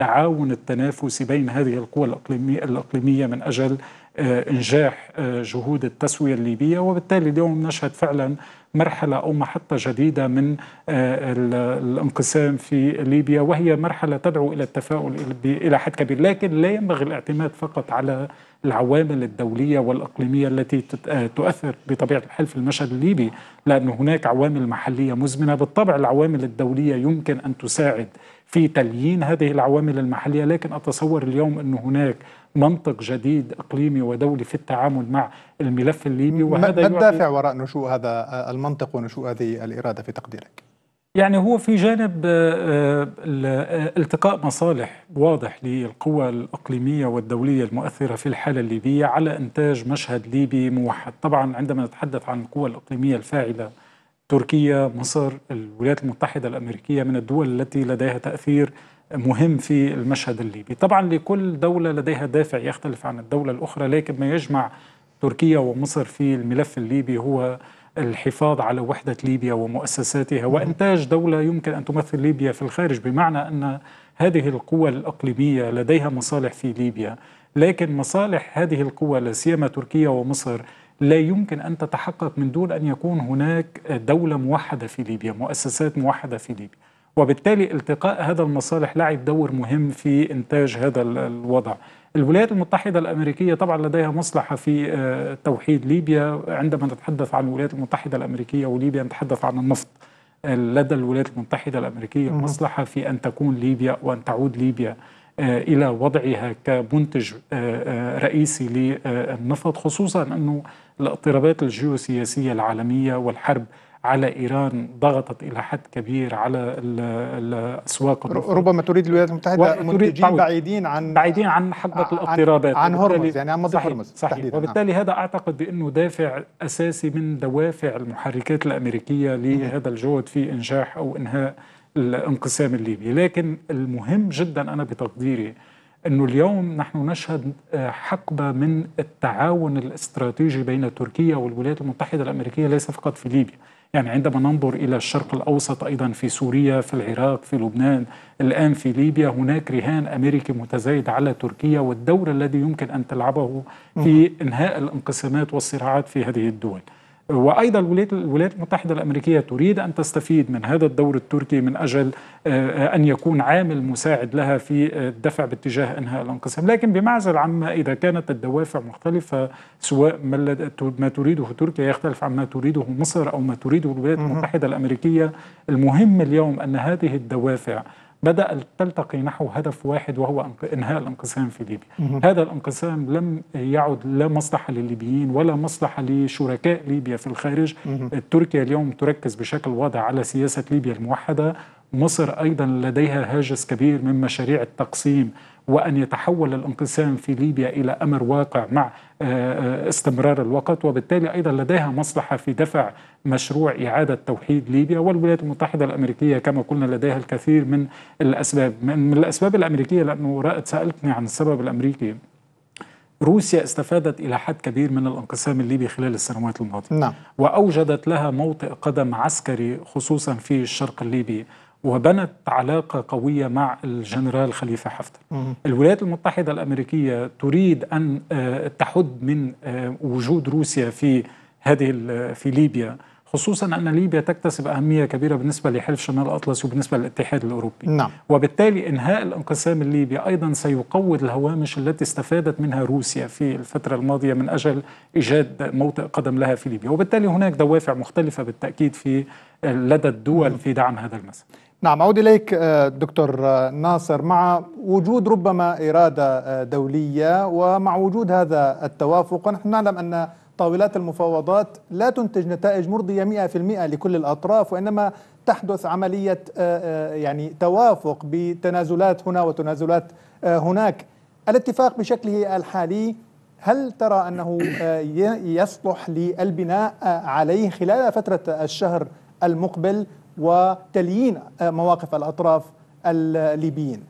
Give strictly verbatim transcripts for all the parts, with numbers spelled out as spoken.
التعاون التنافسي بين هذه القوى الإقليمية, الإقليمية من أجل إنجاح جهود التسوية الليبية. وبالتالي اليوم نشهد فعلا مرحلة أو محطة جديدة من الانقسام في ليبيا، وهي مرحلة تدعو إلى التفاؤل إلى حد كبير، لكن لا ينبغي الاعتماد فقط على العوامل الدولية والإقليمية التي تؤثر بطبيعة الحال في المشهد الليبي، لأن هناك عوامل محلية مزمنة. بالطبع العوامل الدولية يمكن أن تساعد في تليين هذه العوامل المحلية، لكن أتصور اليوم أن هناك منطق جديد إقليمي ودولي في التعامل مع الملف الليبي. وهذا ما الدافع وراء نشوء هذا المنطق ونشوء هذه الإرادة في تقديرك؟ يعني هو في جانب التقاء مصالح واضح للقوى الإقليمية والدولية المؤثرة في الحالة الليبية على إنتاج مشهد ليبي موحد. طبعا عندما نتحدث عن القوى الإقليمية الفاعلة، تركيا، مصر، الولايات المتحدة الأمريكية من الدول التي لديها تأثير مهم في المشهد الليبي. طبعا لكل دولة لديها دافع يختلف عن الدولة الأخرى، لكن ما يجمع تركيا ومصر في الملف الليبي هو الحفاظ على وحدة ليبيا ومؤسساتها وإنتاج دولة يمكن أن تمثل ليبيا في الخارج، بمعنى أن هذه القوى الإقليمية لديها مصالح في ليبيا، لكن مصالح هذه القوى لا سيما تركيا ومصر لا يمكن أن تتحقق من دون أن يكون هناك دولة موحدة في ليبيا، مؤسسات موحدة في ليبيا. وبالتالي التقاء هذا المصالح لعب دور مهم في إنتاج هذا الوضع. الولايات المتحدة الأمريكية طبعا لديها مصلحة في توحيد ليبيا. عندما نتحدث عن الولايات المتحدة الأمريكية وليبيا نتحدث عن النفط. لدى الولايات المتحدة الأمريكية مصلحة في أن تكون ليبيا وأن تعود ليبيا إلى وضعها كمنتج رئيسي للنفط، خصوصا أنه الاضطرابات الجيوسياسية العالمية والحرب على إيران ضغطت إلى حد كبير على الأسواق النفط. ربما تريد الولايات المتحدة منتجين بعيدين عن بعيدين عن حقبة الاضطرابات، عن هرمز، يعني عن منطقة هرمز صحيح. تحديداً. وبالتالي هذا أعتقد بأنه دافع أساسي من دوافع المحركات الأمريكية لهذا الجهد في إنجاح أو إنهاء الانقسام الليبي. لكن المهم جدا أنا بتقديري أنه اليوم نحن نشهد حقبة من التعاون الاستراتيجي بين تركيا والولايات المتحدة الأمريكية، ليس فقط في ليبيا. يعني عندما ننظر إلى الشرق الأوسط أيضا، في سوريا، في العراق، في لبنان، الآن في ليبيا، هناك رهان أمريكي متزايد على تركيا والدور الذي يمكن أن تلعبه في إنهاء الانقسامات والصراعات في هذه الدول. وأيضا الولايات المتحدة الأمريكية تريد أن تستفيد من هذا الدور التركي من أجل أن يكون عامل مساعد لها في الدفع باتجاه إنهاء الانقسام. لكن بمعزل عما إذا كانت الدوافع مختلفة، سواء ما تريده تركيا يختلف عما تريده مصر أو ما تريده الولايات المتحدة الأمريكية، المهم اليوم أن هذه الدوافع بدأت تلتقي نحو هدف واحد، وهو إنهاء الانقسام في ليبيا. هذا الانقسام لم يعد لا مصلحة للليبيين ولا مصلحة لشركاء ليبيا في الخارج. تركيا اليوم تركز بشكل واضح على سياسة ليبيا الموحدة. مصر أيضا لديها هاجس كبير من مشاريع التقسيم، وأن يتحول الانقسام في ليبيا إلى أمر واقع مع استمرار الوقت. وبالتالي أيضا لديها مصلحة في دفع مشروع إعادة توحيد ليبيا. والولايات المتحدة الأمريكية كما قلنا لديها الكثير من الأسباب. من الأسباب الأمريكية، لأنه رائد سألتني عن السبب الأمريكي، روسيا استفادت إلى حد كبير من الانقسام الليبي خلال السنوات الماضية. نعم. وأوجدت لها موطئ قدم عسكري خصوصا في الشرق الليبي، وبنت علاقة قوية مع الجنرال خليفة حفتر. الولايات المتحدة الأمريكية تريد أن تحد من وجود روسيا في هذه في ليبيا، خصوصا أن ليبيا تكتسب أهمية كبيرة بالنسبة لحلف شمال الأطلس وبالنسبة للاتحاد الأوروبي. نعم. وبالتالي إنهاء الانقسام الليبي أيضا سيقوض الهوامش التي استفادت منها روسيا في الفترة الماضية من أجل إيجاد موطئ قدم لها في ليبيا. وبالتالي هناك دوافع مختلفة بالتأكيد في لدى الدول في دعم هذا المسار. نعم، أعود إليك دكتور ناصر. مع وجود ربما إرادة دولية ومع وجود هذا التوافق، ونحن نعلم أن طاولات المفاوضات لا تنتج نتائج مرضية مئة في المئة لكل الأطراف، وإنما تحدث عملية يعني توافق بتنازلات هنا وتنازلات هناك. الاتفاق بشكله الحالي هل ترى أنه يصلح للبناء عليه خلال فترة الشهر المقبل وتليين مواقف الأطراف الليبيين؟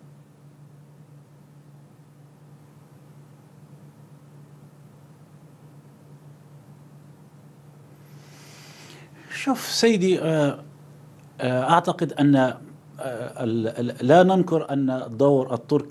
شوف سيدي، أعتقد أن لا ننكر أن دور التركي